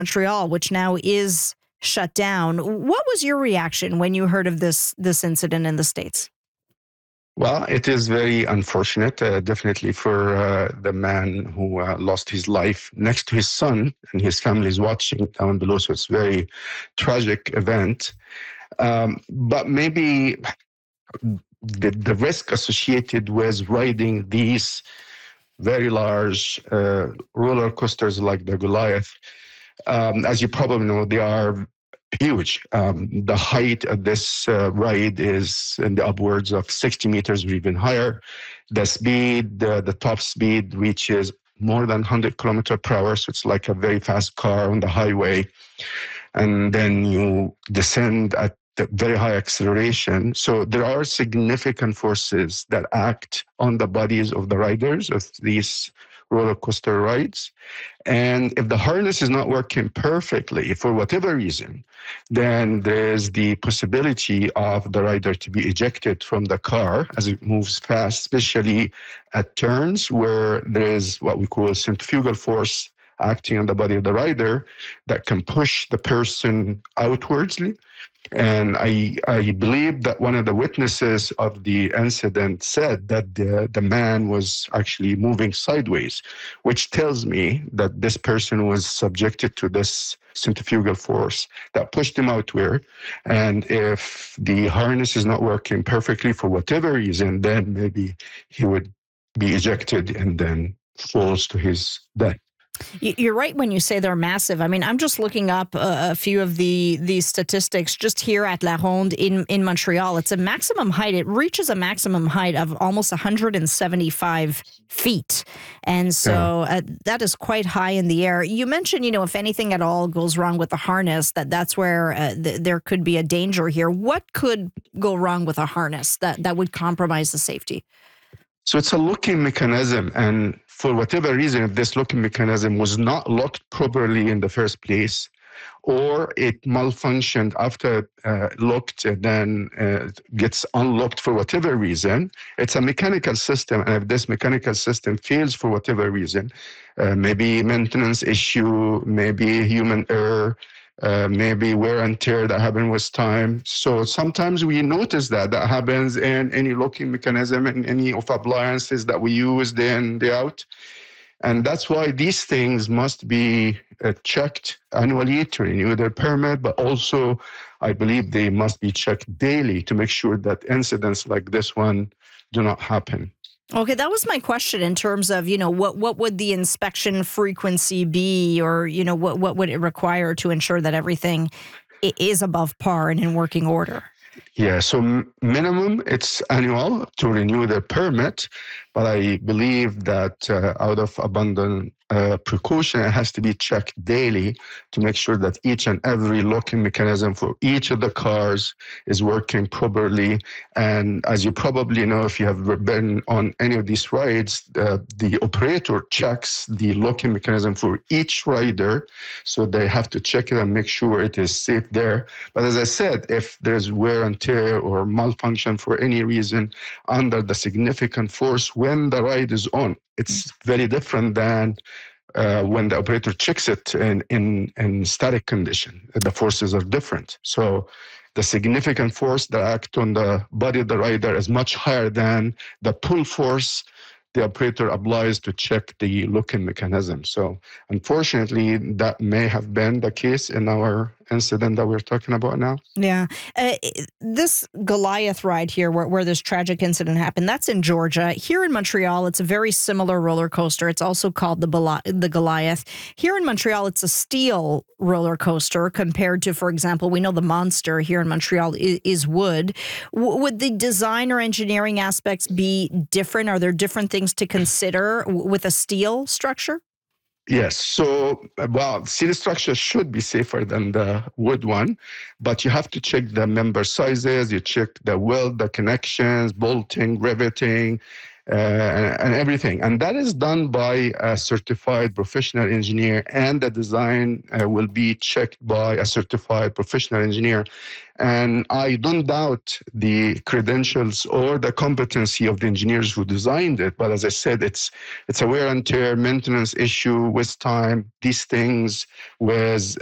Montreal, which now is shut down. What was your reaction when you heard of this incident in the States? Well, it is very unfortunate, definitely for the man who lost his life next to his son, and his family is watching down below. So it's a very tragic event. But maybe the risk associated with riding these very large roller coasters like the Goliath, as you probably know, they are huge. The height of this ride is in the upwards of 60 meters or even higher. The speed, the top speed reaches more than 100 kilometers per hour. So it's like a very fast car on the highway. And then you descend at the very high acceleration. So there are significant forces that act on the bodies of the riders of these roller coaster rides. And if the harness is not working perfectly for whatever reason, then there's the possibility of the rider to be ejected from the car as it moves fast, especially at turns where there is what we call centrifugal force acting on the body of the rider that can push the person outwardsly. And I believe that one of the witnesses of the incident said that the man was actually moving sideways, which tells me that this person was subjected to this centrifugal force that pushed him outward. And if the harness is not working perfectly for whatever reason, then maybe he would be ejected and then falls to his death. You're right when you say they're massive. I mean, I'm just looking up a few of the statistics just here at La Ronde in Montreal. It's a maximum height. It reaches a maximum height of almost 175 feet. And so that is quite high in the air. You mentioned, if anything at all goes wrong with the harness, that's where there could be a danger here. What could go wrong with a harness that would compromise the safety? So it's a locking mechanism, and for whatever reason, if this locking mechanism was not locked properly in the first place, or it malfunctioned after locked and then gets unlocked for whatever reason, it's a mechanical system. And if this mechanical system fails for whatever reason, maybe maintenance issue, maybe human error, maybe wear and tear that happen with time. So sometimes we notice that happens in any locking mechanism and any of appliances that we use day in, day out. And that's why these things must be checked annually to renew their permit, but also I believe they must be checked daily to make sure that incidents like this one do not happen. Okay, that was my question in terms of, what would the inspection frequency be, or, what would it require to ensure that everything is above par and in working order? Yeah, so minimum it's annual to renew the permit, but I believe that out of abundant precaution, it has to be checked daily to make sure that each and every locking mechanism for each of the cars is working properly. And as you probably know, if you have been on any of these rides, the operator checks the locking mechanism for each rider. So they have to check it and make sure it is safe there. But as I said, if there's wear and tear or malfunction for any reason under the significant force when the ride is on, it's very different than when the operator checks it in static condition. The forces are different. So the significant force that acts on the body of the rider is much higher than the pull force the operator applies to check the locking mechanism. So unfortunately, that may have been the case in our incident that we're talking about now. Yeah. This Goliath ride here, where this tragic incident happened, that's in Georgia. Here in Montreal, it's a very similar roller coaster. It's also called the Goliath. Here in Montreal, it's a steel roller coaster compared to, for example, we know the Monster here in Montreal is wood. Would the design or engineering aspects be different? Are there different things to consider with a steel structure? Yes. So, steel structure should be safer than the wood one, but you have to check the member sizes, you check the weld, the connections, bolting, riveting, and everything. And that is done by a certified professional engineer, and the design will be checked by a certified professional engineer. And I don't doubt the credentials or the competency of the engineers who designed it. But as I said, it's a wear and tear maintenance issue with time. These things with